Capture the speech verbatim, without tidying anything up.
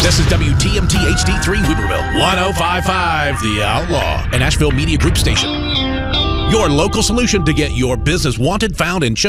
This is W T M T H D three Weaverville, one oh five point five The Outlaw, an Asheville Media Group station. Your local solution to get your business wanted, found, and chosen.